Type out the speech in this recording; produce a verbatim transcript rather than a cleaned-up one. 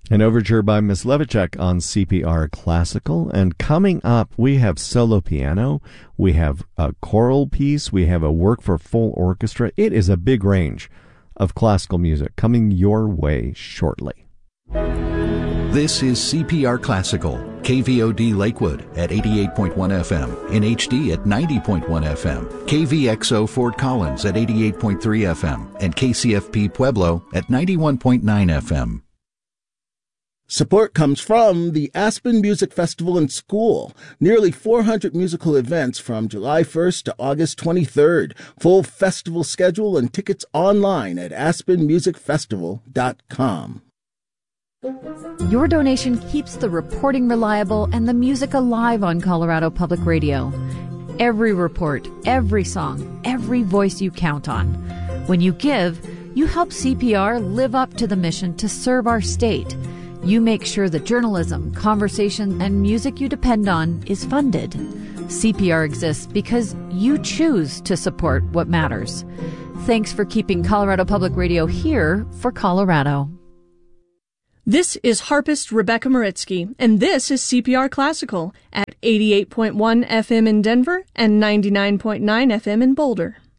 An overture by Miss Levichuk on C P R Classical. And coming up, we have solo piano, we have a choral piece, we have a work for full orchestra. It is a big range of classical music coming your way shortly. This is C P R Classical, K V O D Lakewood at eighty-eight point one F M, in H D at ninety point one F M, K V X O Fort Collins at eighty-eight point three F M, and K C F P Pueblo at ninety-one point nine F M. Support comes from the Aspen Music Festival and School. Nearly four hundred musical events from July first to August twenty-third. Full festival schedule and tickets online at aspen music festival dot com. Your donation keeps the reporting reliable and the music alive on Colorado Public Radio. Every report, every song, every voice you count on. When you give, you help C P R live up to the mission to serve our state. You make sure the journalism, conversation, and music you depend on is funded. C P R exists because you choose to support what matters. Thanks for keeping Colorado Public Radio here for Colorado. This is harpist Rebecca Maritsky, and this is C P R Classical at eighty-eight point one F M in Denver and ninety-nine point nine F M in Boulder.